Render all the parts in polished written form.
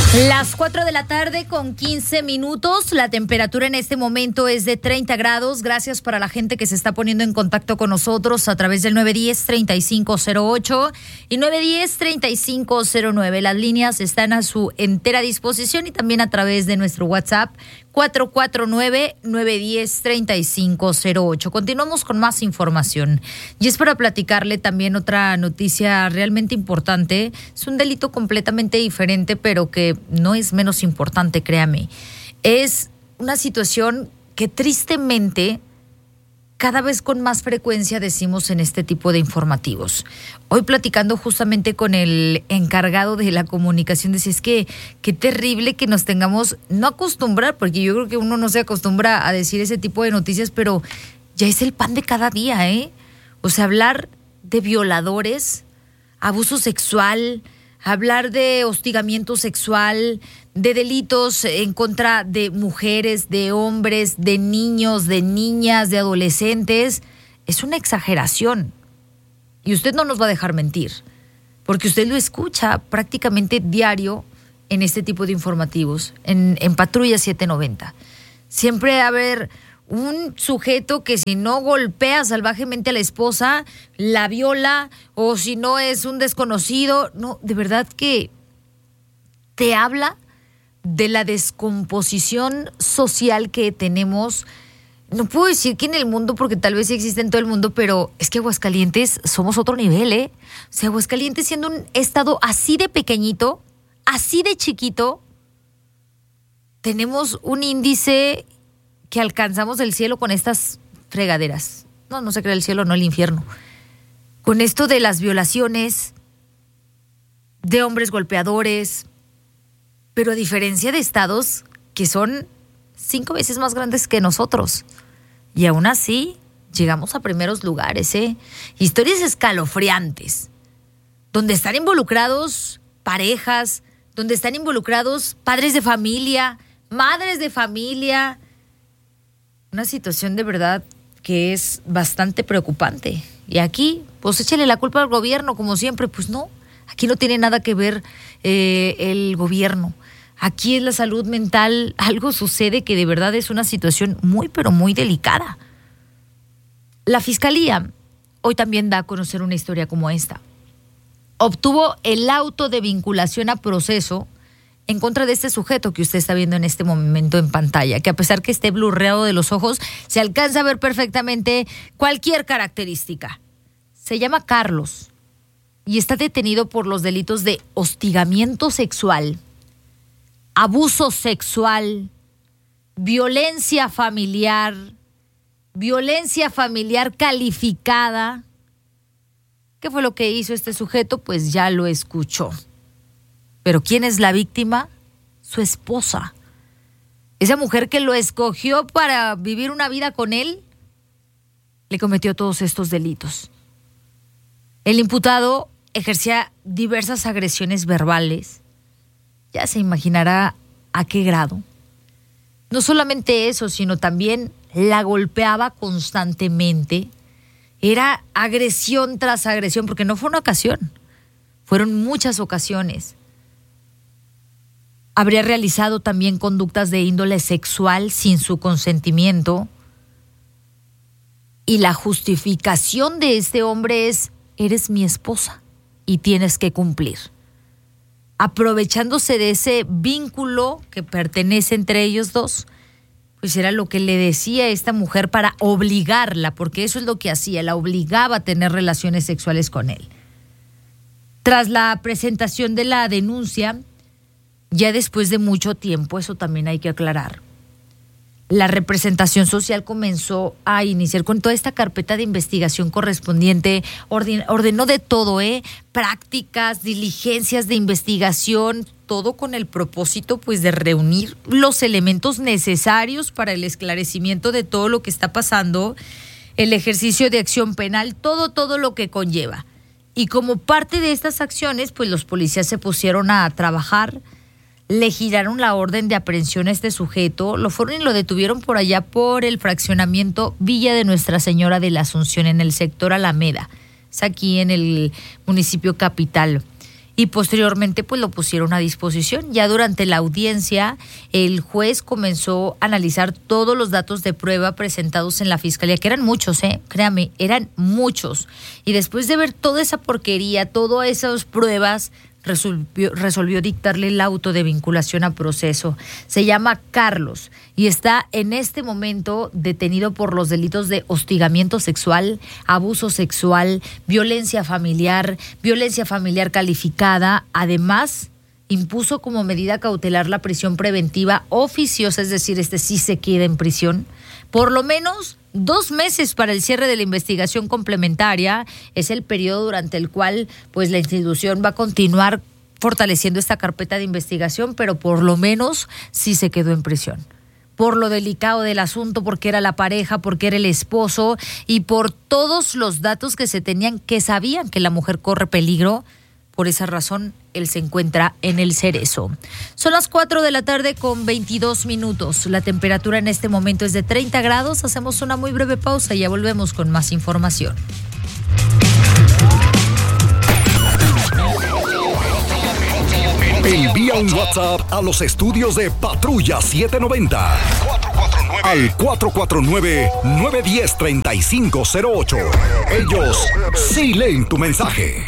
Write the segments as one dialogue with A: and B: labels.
A: Las 4 de la tarde con 15 minutos. La temperatura en este momento es de 30 grados. Gracias para la gente que se está poniendo en contacto con nosotros a través del 910-3508 y 910-3509. Las líneas están a su entera disposición y también a través de nuestro WhatsApp 449-910-3508. Continuamos con más información. Y es para platicarle también otra noticia realmente importante. Es un delito completamente diferente, pero que no es menos importante, créame. Es una situación que tristemente cada vez con más frecuencia decimos en este tipo de informativos. Hoy platicando justamente con el encargado de la comunicación, decía, es que qué terrible que nos tengamos, no acostumbrar, porque yo creo que uno no se acostumbra a decir ese tipo de noticias, pero ya es el pan de cada día, ¿eh? O sea, hablar de violadores, abuso sexual, hablar de hostigamiento sexual, de delitos en contra de mujeres, de hombres, de niños, de niñas, de adolescentes, es una exageración. Y usted no nos va a dejar mentir, porque usted lo escucha prácticamente diario en este tipo de informativos, en Patrulla 790. Siempre va a haber un sujeto que si no golpea salvajemente a la esposa, la viola, o si no es un desconocido. No, de verdad que te habla de la descomposición social que tenemos. No puedo decir que en el mundo, porque tal vez sí existe en todo el mundo, pero es que Aguascalientes somos otro nivel, ¿eh? O sea, Aguascalientes siendo un estado así de pequeñito, así de chiquito, tenemos un índice que alcanzamos el cielo con estas fregaderas. No se crea el cielo, no el infierno. Con esto de las violaciones, de hombres golpeadores, pero a diferencia de estados que son 5 veces más grandes que nosotros. Y aún así, llegamos a primeros lugares, ¿eh? Historias escalofriantes, donde están involucrados parejas, donde están involucrados padres de familia, madres de familia. Una situación de verdad que es bastante preocupante. Y aquí, pues échale la culpa al gobierno, como siempre. Pues no, aquí no tiene nada que ver el gobierno. Aquí es la salud mental. Algo sucede que de verdad es una situación muy, pero muy delicada. La Fiscalía hoy también da a conocer una historia como esta. Obtuvo el auto de vinculación a proceso en contra de este sujeto que usted está viendo en este momento en pantalla, que a pesar que esté blurreado de los ojos, se alcanza a ver perfectamente cualquier característica. Se llama Carlos y está detenido por los delitos de hostigamiento sexual, abuso sexual, violencia familiar calificada. ¿Qué fue lo que hizo este sujeto? Pues ya lo escuchó. ¿Pero quién es la víctima? Su esposa. Esa mujer que lo escogió para vivir una vida con él, le cometió todos estos delitos. El imputado ejercía diversas agresiones verbales. Ya se imaginará a qué grado. No solamente eso, sino también la golpeaba constantemente. Era agresión tras agresión, porque no fue una ocasión, fueron muchas ocasiones. Habría realizado también conductas de índole sexual sin su consentimiento. Y la justificación de este hombre es: eres mi esposa y tienes que cumplir. Aprovechándose de ese vínculo que pertenece entre ellos dos, pues era lo que le decía a esta mujer para obligarla, porque eso es lo que hacía, la obligaba a tener relaciones sexuales con él. Tras la presentación de la denuncia, ya después de mucho tiempo, eso también hay que aclarar, la representación social comenzó a iniciar con toda esta carpeta de investigación correspondiente, ordenó de todo, prácticas, diligencias de investigación, todo con el propósito pues de reunir los elementos necesarios para el esclarecimiento de todo lo que está pasando, el ejercicio de acción penal, todo lo que conlleva. Y como parte de estas acciones, pues los policías se pusieron a trabajar. Le giraron la orden de aprehensión a este sujeto, lo fueron y lo detuvieron por allá por el fraccionamiento Villa de Nuestra Señora de la Asunción, en el sector Alameda. Es aquí en el municipio capital. y posteriormente pues lo pusieron a disposición. Ya durante la audiencia el juez comenzó a analizar todos los datos de prueba presentados en la fiscalía, que eran muchos, créame, eran muchos. Y después de ver toda esa porquería, todas esas pruebas, resolvió dictarle el auto de vinculación a proceso. Se llama Carlos y está en este momento detenido por los delitos de hostigamiento sexual, abuso sexual, violencia familiar calificada. Además, impuso como medida cautelar la prisión preventiva oficiosa, es decir, sí se queda en prisión por lo menos 2 meses para el cierre de la investigación complementaria. Es el periodo durante el cual pues la institución va a continuar fortaleciendo esta carpeta de investigación, pero por lo menos sí se quedó en prisión. Por lo delicado del asunto, porque era la pareja, porque era el esposo y por todos los datos que se tenían, que sabían que la mujer corre peligro. Por esa razón, él se encuentra en el Cerezo. Son las 4 de la tarde con 22 minutos. La temperatura en este momento es de 30 grados. Hacemos una muy breve pausa y ya volvemos con más información.
B: Envía un WhatsApp a los estudios de Patrulla 790 al 449-910-3508. Ellos sí leen tu mensaje.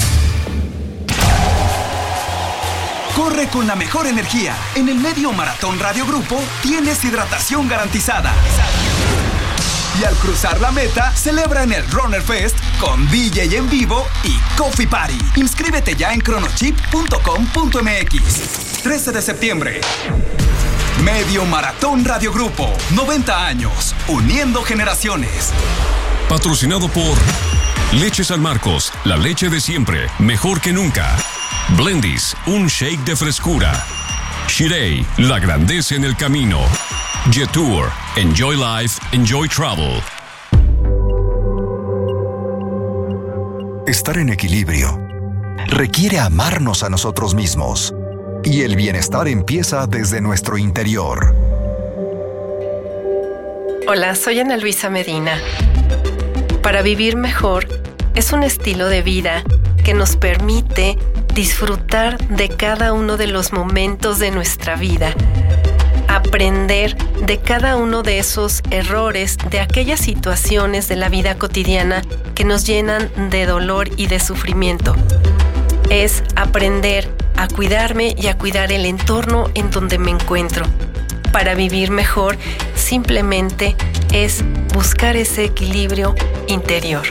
C: Corre con la mejor energía. En el Medio Maratón Radio Grupo tienes hidratación garantizada. Y al cruzar la meta, celebra en el Runner Fest con DJ en vivo y Coffee Party. Inscríbete ya en chronochip.com.mx. 13 de septiembre. Medio Maratón Radio Grupo. 90 años. Uniendo generaciones.
D: Patrocinado por Leche San Marcos. La leche de siempre. Mejor que nunca. Blendies, un shake de frescura. Shirei, la grandeza en el camino. Jetour, enjoy life, enjoy travel.
B: Estar en equilibrio requiere amarnos a nosotros mismos. Y el bienestar empieza desde nuestro interior.
E: Hola, soy Ana Luisa Medina. Para vivir mejor es un estilo de vida que nos permite disfrutar de cada uno de los momentos de nuestra vida, aprender de cada uno de esos errores, de aquellas situaciones de la vida cotidiana que nos llenan de dolor y de sufrimiento. Es aprender a cuidarme y a cuidar el entorno en donde me encuentro. Para vivir mejor, simplemente es buscar ese equilibrio interior.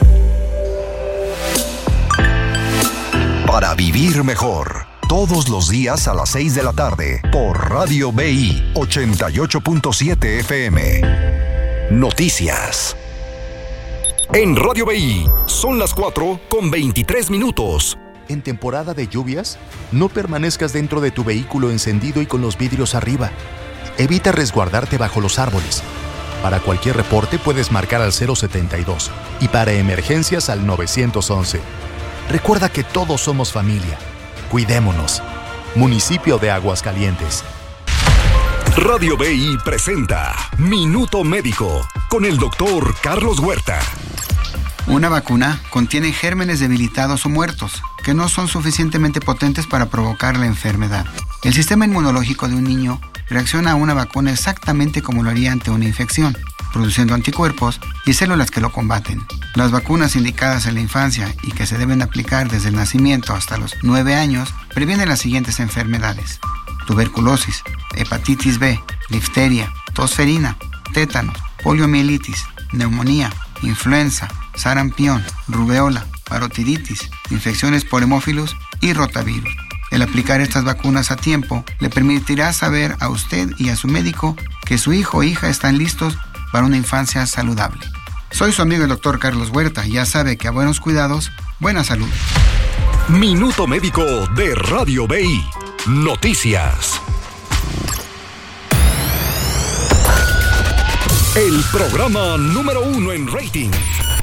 B: Para vivir mejor, todos los días a las 6 de la tarde, por Radio BI 88.7 FM. Noticias. En Radio BI son las 4 con 23 minutos.
F: En temporada de lluvias, no permanezcas dentro de tu vehículo encendido y con los vidrios arriba. Evita resguardarte bajo los árboles. Para cualquier reporte puedes marcar al 072 y para emergencias al 911. Recuerda que todos somos familia. Cuidémonos. Municipio de Aguascalientes.
B: Radio BI presenta Minuto Médico con el doctor Carlos Huerta.
G: Una vacuna contiene gérmenes debilitados o muertos que no son suficientemente potentes para provocar la enfermedad. El sistema inmunológico de un niño reacciona a una vacuna exactamente como lo haría ante una infección, produciendo anticuerpos y células que lo combaten. Las vacunas indicadas en la infancia y que se deben aplicar desde el nacimiento hasta los 9 años previenen las siguientes enfermedades: tuberculosis, hepatitis B, difteria, tosferina, tétanos, poliomielitis, neumonía, influenza, sarampión, rubeola, parotiditis, infecciones por hemófilos y rotavirus. El aplicar estas vacunas a tiempo le permitirá saber a usted y a su médico que su hijo o hija están listos para una infancia saludable. Soy su amigo el doctor Carlos Huerta y ya sabe que a buenos cuidados, buena salud.
B: Minuto Médico de Radio BI. Noticias. El programa número 1 en rating.